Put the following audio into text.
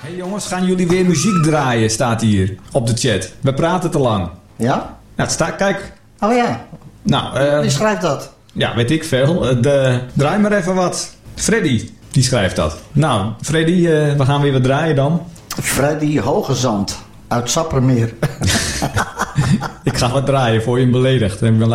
Hey jongens, gaan jullie weer muziek draaien, staat hier op de chat. We praten te lang. Ja? Nou, het staat, kijk. Oh ja. Nou, Wie schrijft dat? ja, weet ik veel. Draai maar even wat. Freddy, die schrijft dat. Nou, Freddy, we gaan weer wat draaien dan. Freddy Hogezand uit Sappermeer. Ik ga wat draaien voor je hem beledigt.